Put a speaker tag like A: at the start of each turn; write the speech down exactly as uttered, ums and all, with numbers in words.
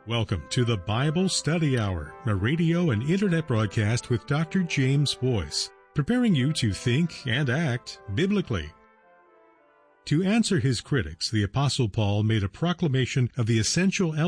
A: Welcome to the Bible Study Hour, a radio and internet broadcast with Doctor James Boyce, preparing you to think and act biblically. To answer his critics, the Apostle Paul made a proclamation of the essential elements